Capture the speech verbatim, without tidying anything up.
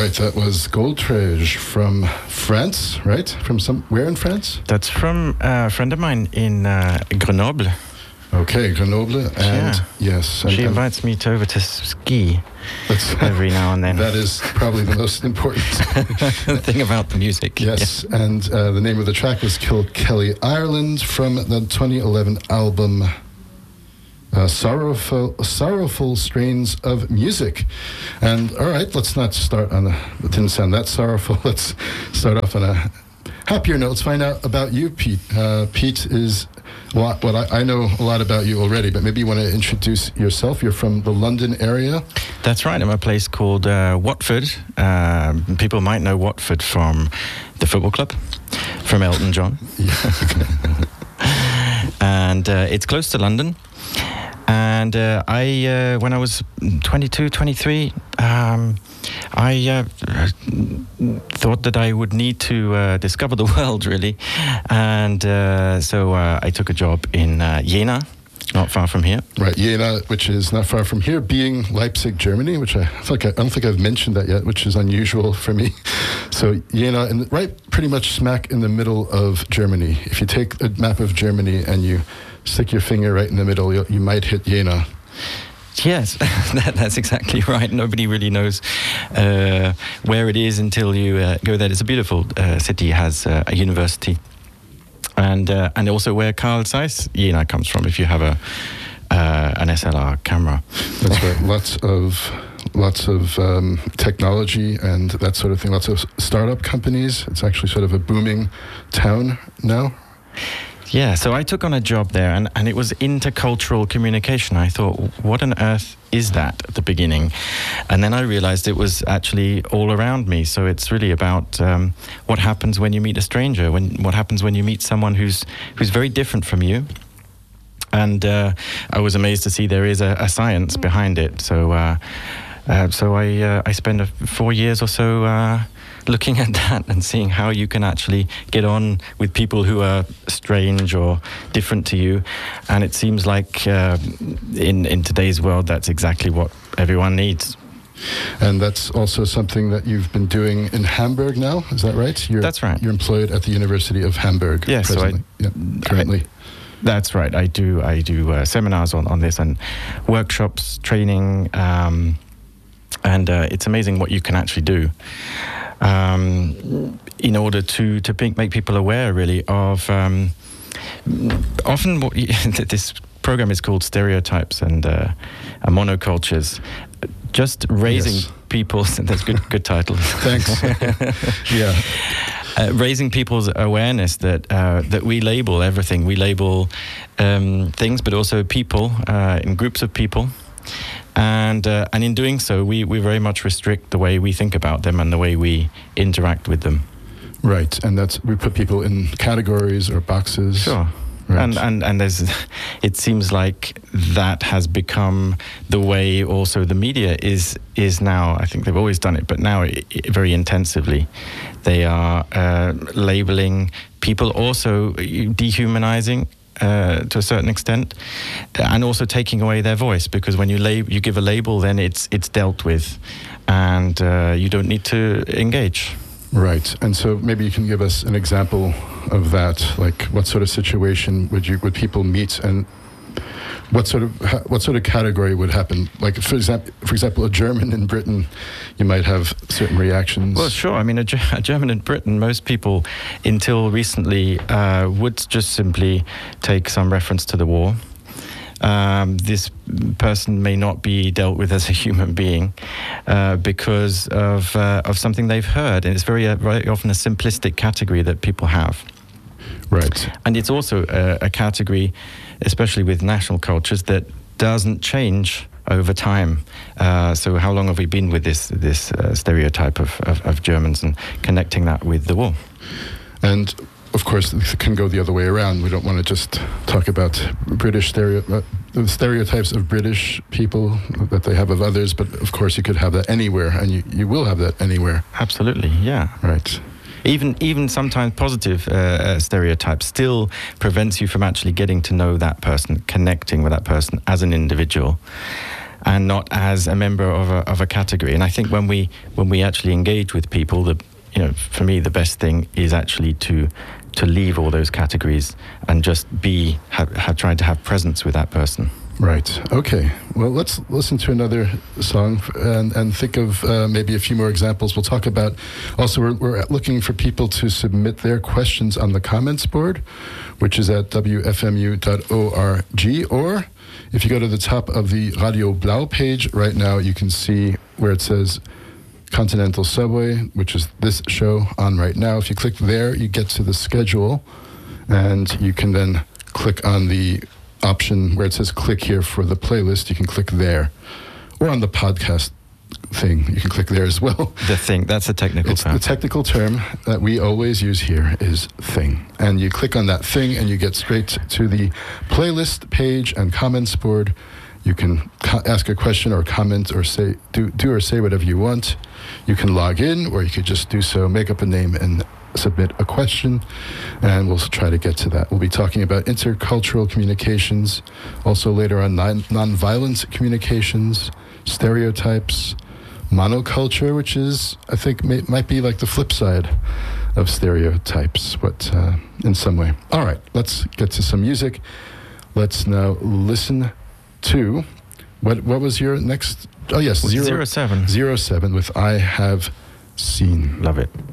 right, that was Goldtrege from France, right? From some where in France? That's from a friend of mine in uh, Grenoble. Okay, Grenoble, and yeah. yes, and, she invites me to over to ski every now and then. That is probably the most important thing about the music. Yes, yeah. and uh, the name of the track was Kilkelly, Ireland, from the twenty eleven album uh, Sorrowful, Sorrowful Strains of Music. And all right, let's not start on a, it didn't sound that sorrowful. Let's start off on a happier note. Let's find out about you, Pete. Uh, Pete is a lot, well, I, I know a lot about you already, but maybe you want to introduce yourself. You're from the London area. That's right. I'm a place called uh, Watford. Uh, people might know Watford from the football club, from Elton John. And uh, it's close to London. And uh, I, uh, when I was twenty-two, twenty-three, um, I uh, thought that I would need to uh, discover the world, really. And uh, so uh, I took a job in uh, Jena, not far from here. Right, Jena, which is not far from here, being Leipzig, Germany, which I, feel like I, I don't think I've mentioned that yet, which is unusual for me. So Jena, in, right pretty much smack in the middle of Germany. If you take a map of Germany and you stick your finger right in the middle, you, you might hit Jena. Yes, that, that's exactly right. Nobody really knows uh, where it is until you uh, go there. It's a beautiful uh, city, has uh, a university. And uh, and also where Carl Zeiss Jena comes from, if you have a uh, an S L R camera. That's right. Lots of lots of um, technology and that sort of thing. Lots of startup companies. It's actually sort of a booming town now. Yeah, so I took on a job there, and, and it was intercultural communication. I thought, what on earth is that at the beginning? And then I realized it was actually all around me. So it's really about um, what happens when you meet a stranger, when what happens when you meet someone who's who's very different from you. And uh, I was amazed to see there is a, a science behind it. So uh, uh, so I uh, I spent a, four years or so uh, looking at that and seeing how you can actually get on with people who are strange or different to you. And it seems like uh, in, in today's world, that's exactly what everyone needs. And that's also something that you've been doing in Hamburg now, is that right? You're, that's right. You're employed at the University of Hamburg. Yes, presently. so I, yeah, currently. I, that's right. I do I do uh, seminars on, on this and workshops, training, um, and uh, it's amazing what you can actually do. Um, in order to, to make, make people aware, really, of um, often what you, this program is called Stereotypes and uh, Monocultures. Just raising yes. people, that's good good title. Thanks. yeah. Uh, raising people's awareness that uh, that we label everything. We label um, things, but also people uh, in groups of people. And uh, and in doing so, we, we very much restrict the way we think about them and the way we interact with them. Right, and that's we put people in categories or boxes. Sure. Right. And and and there's, it seems like that has become the way also the media is is now. I think they've always done it, but now it, it, very intensively, they are uh, labeling people, also dehumanizing. Uh, to a certain extent, and also taking away their voice, because when you lab- you give a label, then it's it's dealt with, and uh, you don't need to engage. Right, and so maybe you can give us an example of that. Like, what sort of situation would you would people meet, and what sort of what sort of category would happen? Like, for example, for example, a German in Britain, you might have certain reactions. Well, sure. I mean, a, a German in Britain, most people, until recently, uh, would just simply take some reference to the war. Um, this person may not be dealt with as a human being uh, because of uh, of something they've heard, and it's very uh, very often a simplistic category that people have. Right. And it's also a, a category, especially with national cultures, that doesn't change over time. Uh, so how long have we been with this this uh, stereotype of, of, of Germans and connecting that with the war? And of course, it can go the other way around. We don't want to just talk about British stereo, uh, the stereotypes of British people that they have of others, but of course you could have that anywhere, and you, you will have that anywhere. Absolutely, yeah. Right. Even even sometimes positive uh, uh, stereotypes still prevents you from actually getting to know that person, connecting with that person as an individual. and not as a member of a, of a category. And I think when we when we actually engage with people, the you know, for me, the best thing is actually to to leave all those categories and just be have, have trying to have presence with that person. Right. Okay. Well, let's listen to another song and, and think of uh, maybe a few more examples. We'll talk about, also we're, we're looking for people to submit their questions on the comments board, which is at w f m u dot org. Or if you go to the top of the Radio Blau page right now, you can see where it says Continental Subway, which is this show on right now. If you click there, you get to the schedule, and you can then click on the option where it says click here for the playlist. You can click there, or on the podcast thing, you can click there as well. The thing, that's a technical it's term. The technical term that we always use here is thing. And you click on that thing and you get straight to the playlist page and comments board. You can co- ask a question or comment or say do, do or say whatever you want. You can log in, or you could just do so, make up a name and submit a question, and we'll try to get to that. We'll be talking about intercultural communications, also later on non- nonviolent communications, stereotypes, monoculture, which is, I think, may, might be like the flip side of stereotypes, but uh, in some way. All right, let's get to some music. Let's now listen to, what what was your next, oh yes, zero, Zero seven. Zero seven with I Have Seen. Love it.